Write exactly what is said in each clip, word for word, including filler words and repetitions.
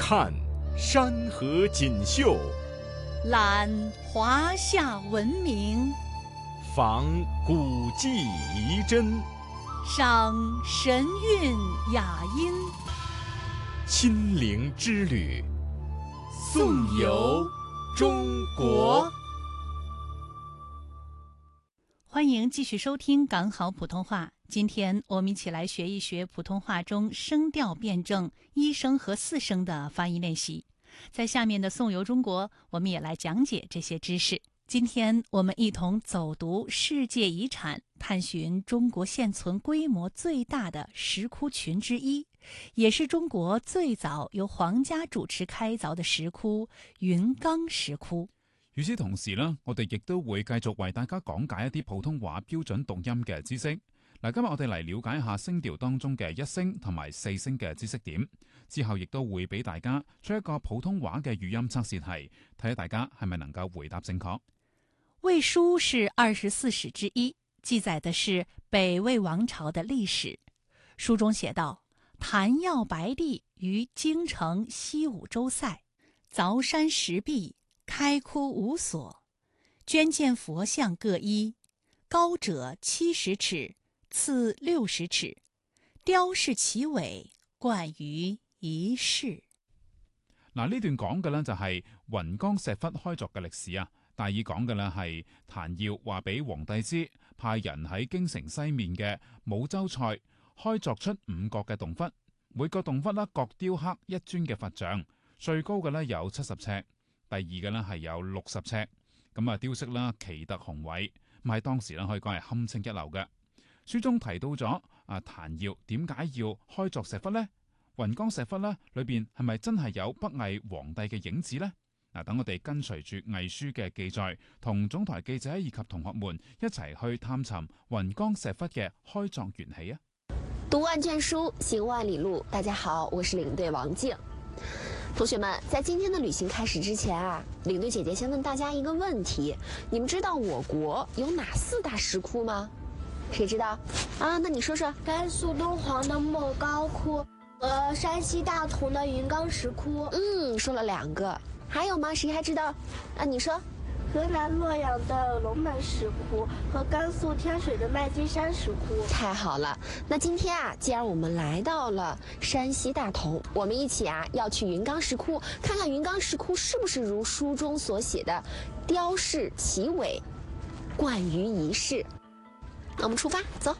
看山河锦绣， 览华夏文明， 访古迹遗珍， 赏神韵雅音。 亲临之旅，颂游中国。 欢迎继续收听港好普通话。今天我们一起来学一学普通话中声调辩证一声和四声的发音练习。在下面的颂游中国，我们也来讲解这些知识。今天我们一同走读世界遗产，探寻中国现存规模最大的石窟群之一，也是中國最早由皇家主持開鑿的石窟雲岡石窟。 與此同時呢，我哋亦都會繼續為大家講解一啲普通話標準讀音嘅知識。嗱，今日我哋嚟了解一下聲調當中嘅一聲同埋四聲嘅知識點，之後亦都會俾大家出一個普通話嘅語音測試題，睇下大家係咪能夠回答正確。 魏書是二十四史之一，記載的是北魏王朝的歷史。書中寫道：譚耀白帝於京城西五洲塞，鑿山石壁，開窟五所，捐建佛像各一，高者七十尺，次六十尺，雕飾其尾，冠於一室。 嗱，呢段講嘅呢就係雲岡石窟開鑿嘅歷史啊。大意講嘅呢係譚耀話俾皇帝知，派人喺京城西面嘅武州塞開鑿出五個嘅洞窟，每個洞窟呢各雕刻一尊嘅佛像，最高嘅呢有七十尺，第二嘅呢係有六十尺，咁啊雕飾啦奇特雄偉，咁喺當時呢可以講係堪稱一流嘅。書中提到咗啊譚耀點解要開鑿石窟呢？雲岡石窟呢裏邊係咪真係有北魏皇帝嘅影子呢？嗱，等我哋跟隨住魏書嘅記載，同總台記者以及同學們一齊去探尋雲岡石窟嘅開鑿緣起啊！ 讀萬卷書，行萬里路。大家好，我是領隊王靜。同學們，在今天的旅行開始之前啊，領隊姐姐先問大家一個問題：你們知道我國有哪四大石窟嗎？誰知道？啊，那你說說。 甘肅敦煌的莫高窟和山西大同的雲岡石窟。 嗯，說了兩個。還有嗎？誰還知道？啊，你說。 河南洛陽的龍門石窟和甘肅天水的麥積山石窟。 太好了，那今天啊，既然我們來到了山西大同，我們一起啊要去雲岡石窟，看看雲岡石窟是不是如書中所寫的雕飾其尾，冠於一室。那我們出發，走。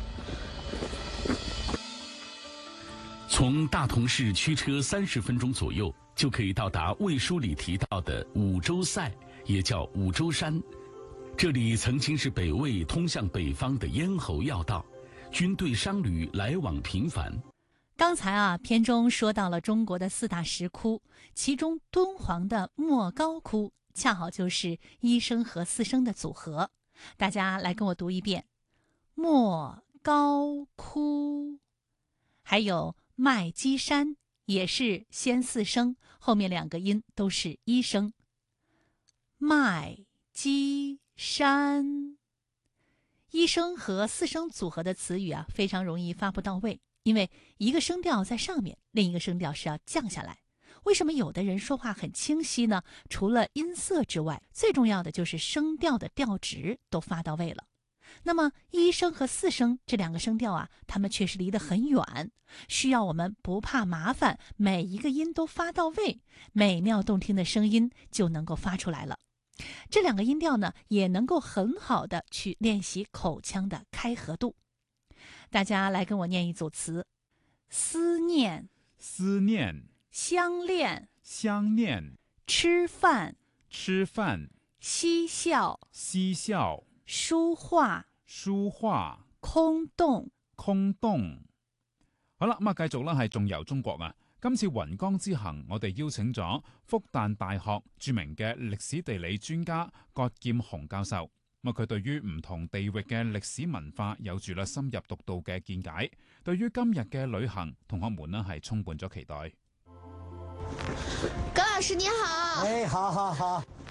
從大同市驅車三十分鐘左右，就可以到達魏書裡提到的五洲塞，也叫五洲山。這裡曾經是北魏通向北方的咽喉要道，軍隊商旅來往頻繁。 剛才啊，片中說到了中國的四大石窟，其中敦煌的莫高窟恰好就是一聲和四聲的組合。大家來跟我讀一遍：莫高窟。還有麥積山也是先四聲，後面兩個音都是一聲。麥積山，一聲和四聲組合的詞語啊，非常容易發不到位，因為一個聲調在上面，另一個聲調是要降下來。為什麼有的人說話很清晰呢？除了音色之外，最重要的就是聲調的調值都發到位了。那麼一聲和四聲這兩個聲調啊，它們確實離得很遠，需要我們不怕麻煩，每一個音都發到位，美妙動聽的聲音就能夠發出來了。這兩個音調呢，也能夠很好的去練習口腔的開合度。大家來跟我念一組詞：思念、 思念、 相戀、 相戀、 吃飯、 吃飯、 嬉笑、 嬉笑、 書畫、 書畫、 空洞、 空洞。好啦，咁啊，繼續啦，係仲由中國啊。今次雲岡之行，我哋邀請咗復旦大學著名嘅歷史地理專家葛劍雄教授。咁啊，佢對於唔同地域嘅歷史文化有住啦深入獨到嘅見解。對於今日嘅旅行，同學們呢係充滿咗期待。 葛老師你好。 哎，好好好。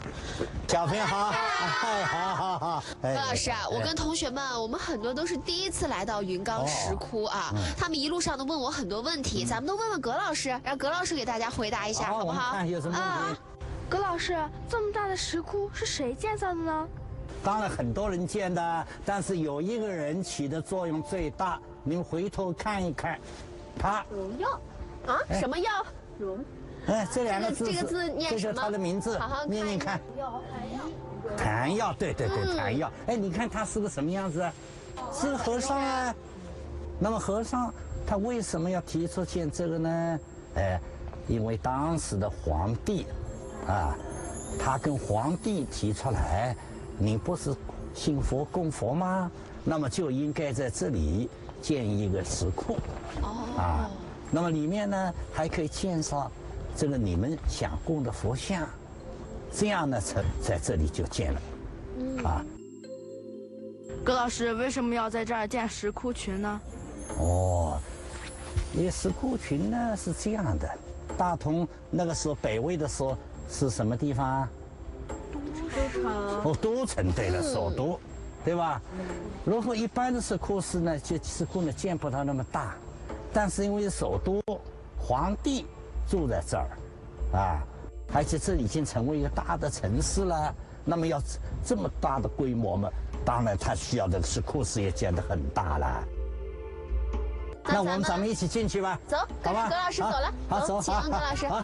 小朋友好，哎，好好好。 葛老师啊，我跟同学们，我们很多都是第一次来到云冈石窟啊，他们一路上都问我很多问题，咱们都问问葛老师，让葛老师给大家回答一下，好不好？ 看有什么问题？ 葛老师，这么大的石窟是谁建造的呢？ 当然很多人建的，但是有一个人起的作用最大，你们回头看一看，他荣耀啊，什么耀？荣。 哎，这两个字， 这个字念什么？ 这是他的名字， 好好念念看。谭耀，对对对，谭耀。哎，你看他是个什么样子啊？是个和尚啊。那么和尚他为什么要提出建这个呢？哎，因为当时的皇帝，啊，他跟皇帝提出来，你不是信佛供佛吗？那么就应该在这里建一个石窟。哦。啊，那么里面呢还可以建上这个你们想供的佛像，这样呢，才在这里就建了，啊。 葛老师为什么要在这儿建石窟群呢？哦， 因为石窟群呢是这样的，大同那个时候北魏的时候是什么地方？ 都城。 哦，都城，对了，首都，对吧？如果一般的石窟寺呢，就石窟呢建不到那么大，但是因为首都，皇帝住在这儿，啊，而且这已经成为一个大的城市了。那么要这么大的规模嘛，当然它需要的石窟寺也建得很大了。那我们咱们一起进去吧， 走， 好吧？ 葛老师走了， 好，走， 请葛老师。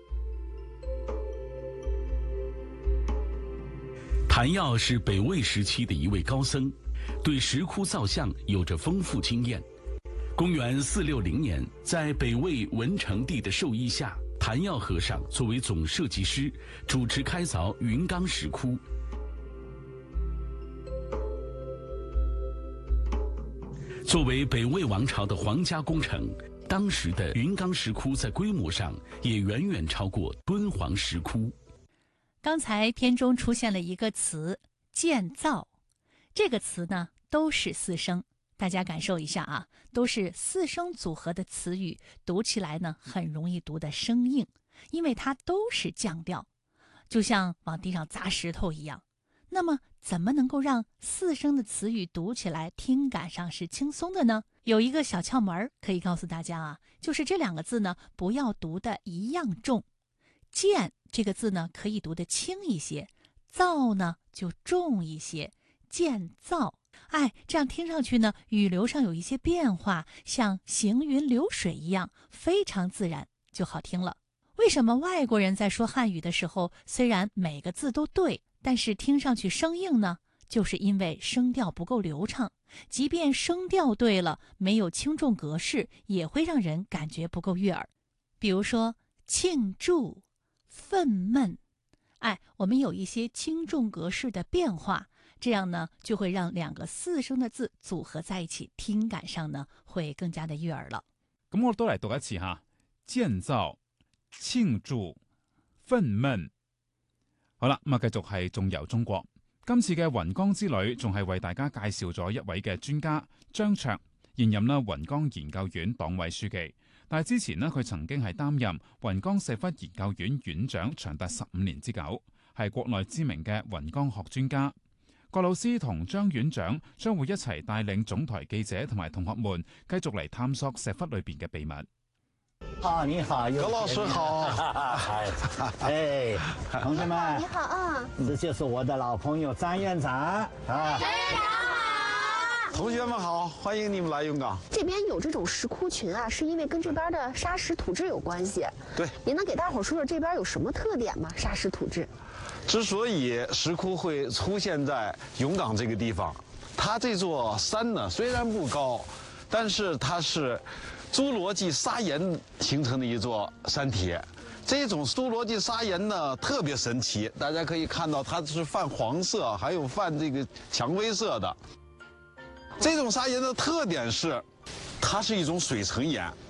谭耀是北魏时期的一位高僧，对石窟造像有着丰富经验。公元四六零年，在北魏文成帝的授意下，谭耀和尚作为总设计师，主持开凿云冈石窟。作为北魏王朝的皇家工程，当时的云冈石窟在规模上也远远超过敦煌石窟。 刚才片中出现了一个词“建造”，这个词呢都是四声。大家感受一下啊，都是四声组合的词语，读起来呢很容易读得生硬，因为它都是降调，就像往地上砸石头一样。那么怎么能够让四声的词语读起来听感上是轻松的呢？有一个小窍门可以告诉大家啊，就是这两个字呢不要读的一样重。建这个字呢可以读得轻一些，造呢就重一些，建造。哎，这样听上去呢，语流上有一些变化，像行云流水一样，非常自然，就好听了。为什么外国人在说汉语的时候，虽然每个字都对，但是听上去生硬呢？就是因为声调不够流畅。即便声调对了，没有轻重格式，也会让人感觉不够悦耳。比如说庆祝、愤懑，哎，我们有一些轻重格式的变化。这样呢，就会让两个四声的字组合在一起，听感上呢会更加的悦耳了。 咁我都嚟讀一次吓，建造、慶祝、憤懑。好啦，咁啊繼續係仲遊中國。今次嘅雲岡之旅仲係為大家介紹咗一位嘅專家張卓，現任啦雲岡研究院黨委書記。但係之前呢，佢曾經係擔任雲岡石窟研究院院長長達十五年之久，係國內知名嘅雲岡學專家。郭老師同張院長將會一齊帶領總台記者同埋同學們繼續嚟探索石窟裏邊嘅秘密。 啊，你好， 葛老師好。 哎，同學們， 你好啊， 這就是我的老朋友張院長啊。 張院長好。同學們好，歡迎你們來雲岡。 這邊有這種石窟群啊，是因為跟這邊的砂石土質有關係。 對， 您能給大伙說說這邊有什麼特點嗎？砂石土質。 之所以石窟會出現在雲岡這個地方，它這座山呢雖然不高，但是它是侏羅紀砂岩形成的一座山體。這種侏羅紀砂岩呢特別神奇，大家可以看到它是泛黃色，還有泛這個薔薇色的。這種砂岩的特點是，它是一種水層岩，